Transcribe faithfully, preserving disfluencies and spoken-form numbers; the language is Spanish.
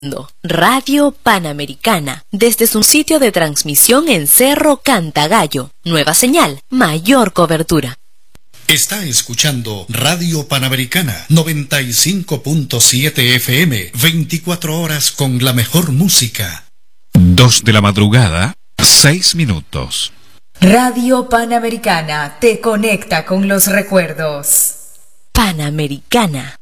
Radio Panamericana, desde su sitio de transmisión en Cerro Cantagallo. Nueva señal, mayor cobertura. Está escuchando Radio Panamericana, noventa y cinco punto siete F M, veinticuatro horas con la mejor música. Dos de la madrugada, seis minutos. Radio Panamericana te conecta con los recuerdos. Panamericana.